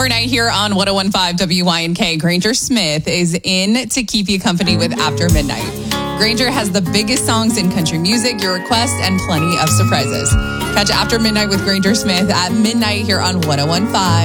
Overnight here on 1015 WYNK, Granger Smith is in to keep you company with After Midnight. Granger has the biggest songs in country music, your requests, and plenty of surprises. Catch After Midnight with Granger Smith at midnight here on 1015.